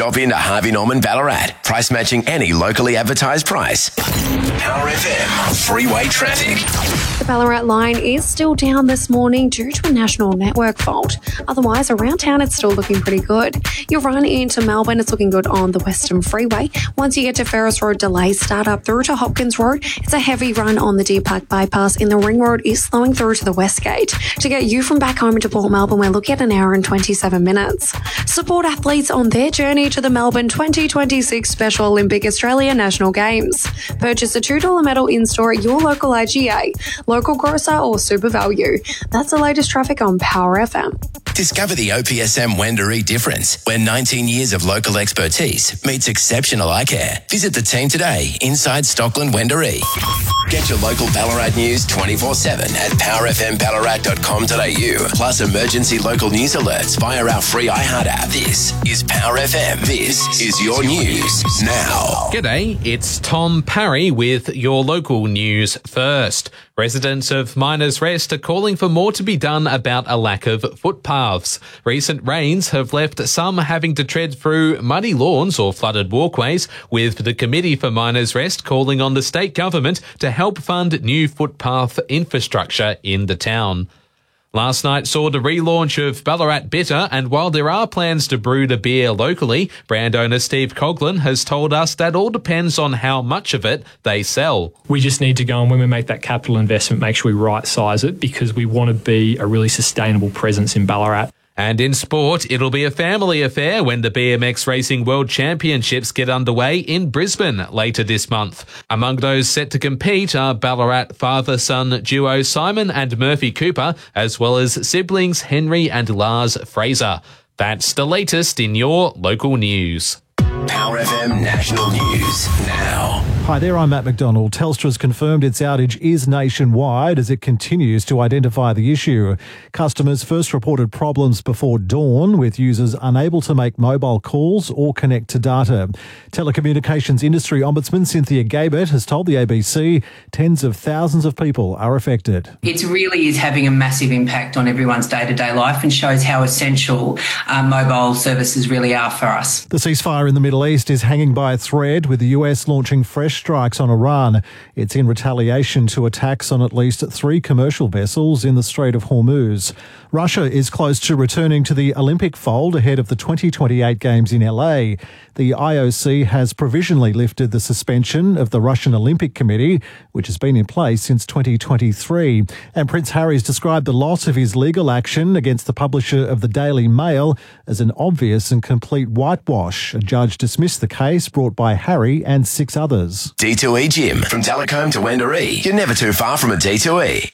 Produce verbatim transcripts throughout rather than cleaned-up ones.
Stop into Harvey Norman Ballarat. Price matching any locally advertised price. Power F M freeway traffic. The Ballarat line is still down this morning due to a national network fault. Otherwise, around town, it's still looking pretty good. Your run into Melbourne, it's looking good on the Western Freeway. Once you get to Ferris Road, delays start up through to Hopkins Road. It's a heavy run on the Deer Park bypass, and the Ring Road is slowing through to the West Gate. To get you from back home to Port Melbourne, we're looking at an hour and twenty-seven minutes. Support athletes on their journey to the Melbourne twenty twenty-six Special Olympic Australia National Games. Purchase a two dollars medal in-store at your local I G A, local grocer or Super Value. That's the latest traffic on Power F M. Discover the O P S M Wendouree difference, where nineteen years of local expertise meets exceptional eye care. Visit the team today inside Stockland Wendouree. Get your local Ballarat news twenty-four seven at power f m ballarat dot com dot a u, plus emergency local news alerts via our free iHeart app. This is Power F M. This is your news now. G'day, it's Tom Parry with your local news first. Residents of Miners Rest are calling for more to be done about a lack of footpaths. Recent rains have left some having to tread through muddy lawns or flooded walkways, with the Committee for Miners Rest calling on the state government to help fund new footpath infrastructure in the town. Last night saw the relaunch of Ballarat Bitter, and while there are plans to brew the beer locally, brand owner Steve Coughlin has told us that all depends on how much of it they sell. We just need to go, and when we make that capital investment, make sure we right-size it, because we want to be a really sustainable presence in Ballarat. And in sport, it'll be a family affair when the B M X Racing World Championships get underway in Brisbane later this month. Among those set to compete are Ballarat father-son duo Simon and Murphy Cooper, as well as siblings Henry and Lars Fraser. That's the latest in your local news. Power F M National News now. Hi there, I'm Matt McDonald. Telstra's confirmed its outage is nationwide as it continues to identify the issue. Customers first reported problems before dawn, with users unable to make mobile calls or connect to data. Telecommunications Industry Ombudsman Cynthia Gabert has told the A B C tens of thousands of people are affected. It really is having a massive impact on everyone's day-to-day life and shows how essential uh, mobile services really are for us. The ceasefire in the Middle East is hanging by a thread, with the U S launching fresh strikes on Iran. It's in retaliation to attacks on at least three commercial vessels in the Strait of Hormuz. Russia is close to returning to the Olympic fold ahead of the twenty twenty-eight Games in L A. The I O C has provisionally lifted the suspension of the Russian Olympic Committee, which has been in place since twenty twenty-three. And Prince Harry's described the loss of his legal action against the publisher of the Daily Mail as an obvious and complete whitewash. A judge dismissed the case brought by Harry and six others. D two E Gym. From Telecombe to Wendouree. You're never too far from a D two E.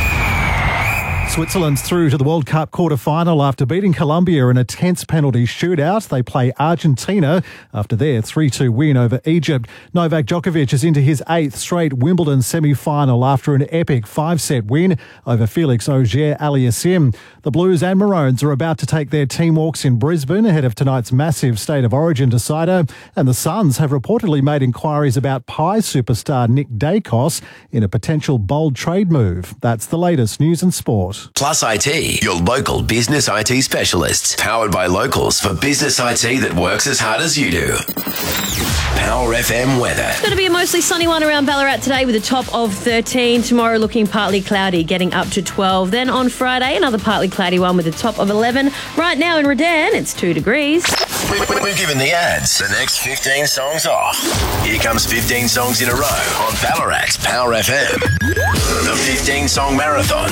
Switzerland's through to the World Cup quarter-final after beating Colombia in a tense penalty shootout. They play Argentina after their three two win over Egypt. Novak Djokovic is into his eighth straight Wimbledon semi-final after an epic five-set win over Felix Auger-Aliassime. The Blues and Maroons are about to take their team walks in Brisbane ahead of tonight's massive State of Origin decider, and the Suns have reportedly made inquiries about Pie superstar Nick Dacos in a potential bold trade move. That's the latest news and sport. Plus I T, your local business I T specialists. Powered by locals for business I T that works as hard as you do. Power F M weather. It's going to be a mostly sunny one around Ballarat today with a top of thirteen. Tomorrow looking partly cloudy, getting up to twelve. Then on Friday, another partly cloudy one with a top of eleven. Right now in Redan, it's two degrees. We, we, we've given the ads the next fifteen songs off. Here comes fifteen songs in a row on Ballarat's Power F M. The fifteen song marathon